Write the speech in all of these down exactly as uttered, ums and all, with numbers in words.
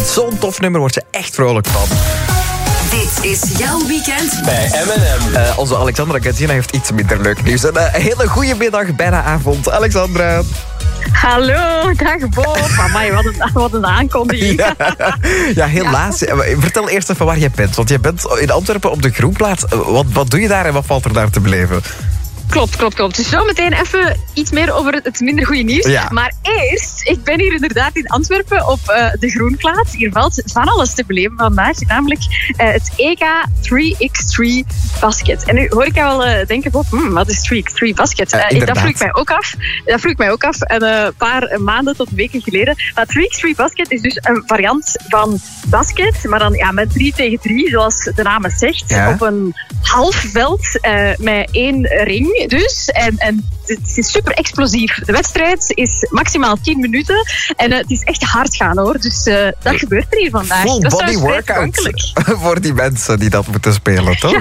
zo'n tof nummer, word je echt vrolijk van. Dit is jouw weekend bij M en M. Uh, onze Alexandra Katina heeft iets minder leuk nieuws. Een uh, hele goede middag, bijna avond. Alexandra. Hallo, dag Bob. Amai, wat een, wat een aankondiging. Ja, ja helaas. Ja. Vertel eerst even waar je bent. Want je bent in Antwerpen op de Groenplaats. Wat, wat doe je daar en wat valt er daar te beleven? Klopt, klopt, klopt. Dus zo meteen even iets meer over het minder goede nieuws. Ja. Maar eerst, ik ben hier inderdaad in Antwerpen op uh, de Groenplaats. Hier valt van alles te beleven vandaag. Namelijk uh, het E K drie bij drie basket. En nu hoor ik jou wel uh, denken, Bob, hmm, wat is drie bij drie basket? Uh, uh, dat vroeg ik mij ook af. Dat vroeg ik mij ook af een uh, paar maanden tot weken geleden. Maar drie bij drie basket is dus een variant van basket. Maar dan ja, met drie tegen drie, zoals de naam het zegt. Ja. Op een half veld uh, met één ring. Dus, en, en het is super explosief. De wedstrijd is maximaal tien minuten en uh, het is echt hard gaan hoor. Dus uh, dat gebeurt er hier vandaag. Full dat body workout voor die mensen die dat moeten spelen, toch?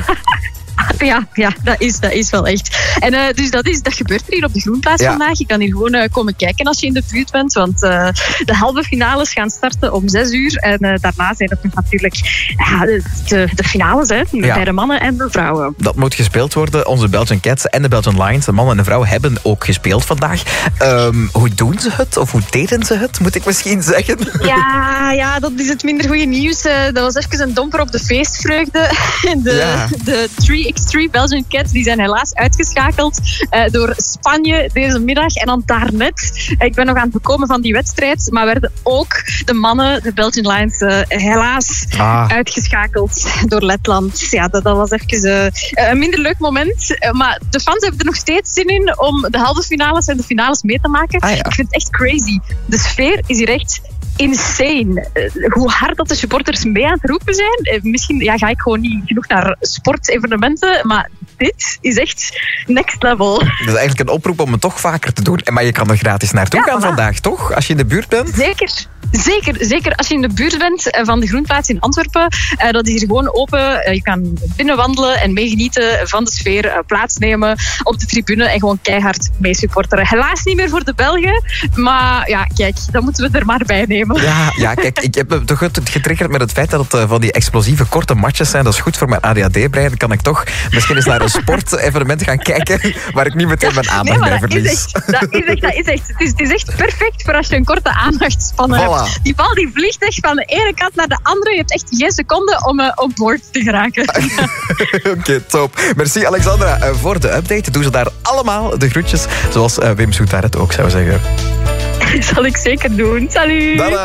Ja, ja, dat is, dat is wel echt. En uh, dus dat, is, dat gebeurt er hier op de Groenplaats ja. vandaag. Je kan hier gewoon uh, komen kijken als je in de buurt bent. Want uh, de halve finales gaan starten om zes uur. En uh, daarna zijn het natuurlijk ja, de, de, de finales hè, ja. bij de mannen en de vrouwen. Dat moet gespeeld worden. Onze Belgian Cats en de Belgian Lions, de man en de vrouw, hebben ook gespeeld vandaag. Um, hoe doen ze het? Of hoe deden ze het, moet ik misschien zeggen? Ja, ja dat is het minder goede nieuws. Uh, dat was even een domper op de feestvreugde. De, ja. de drie bij drie Belgian Cats die zijn helaas uitgeschakeld uh, door Spanje deze middag. En dan daarnet, uh, ik ben nog aan het bekomen van die wedstrijd, maar werden ook de mannen, de Belgian Lions, uh, helaas ah. uitgeschakeld door Letland. Ja, dat, dat was even uh, een minder leuk moment. Uh, maar de fans hebben er nog steeds zin in om de halve finales en de finales mee te maken. Ah, ja. Ik vind het echt crazy. De sfeer is hier echt insane. Uh, hoe hard dat de supporters mee aan het roepen zijn. Uh, misschien ja, ga ik gewoon niet genoeg naar sportevenementen, maar dit is echt next level. Dat is eigenlijk een oproep om het toch vaker te doen. Maar je kan er gratis naartoe ja, gaan voilà. vandaag, toch? Als je in de buurt bent. Zeker. Zeker, zeker als je in de buurt bent van de Groenplaats in Antwerpen. Uh, dat is hier gewoon open. Uh, je kan binnenwandelen en meegenieten van de sfeer. Uh, plaatsnemen op de tribune en gewoon keihard meesupporteren. Helaas niet meer voor de Belgen. Maar ja, kijk, dat moeten we er maar bij nemen. Ja, ja kijk, ik heb me toch getriggerd met het feit dat het uh, van die explosieve korte matches zijn. Dat is goed voor mijn A D H D-brein. Dan kan ik toch misschien eens naar een sportevenement gaan kijken waar ik niet meteen mijn aandacht nee, bij dat verlies. Is echt, dat is echt, dat is echt. Het is, het is echt perfect voor als je een korte aandachtspannen Voilà. hebt. Die bal die vliegt echt van de ene kant naar de andere. Je hebt echt geen seconde om uh, op boord te geraken. Oké, okay, top. Merci Alexandra uh, voor de update. Doe ze daar allemaal de groetjes, zoals uh, Wim Soetaert het ook zou zeggen. Dat zal ik zeker doen. Salut! Dada.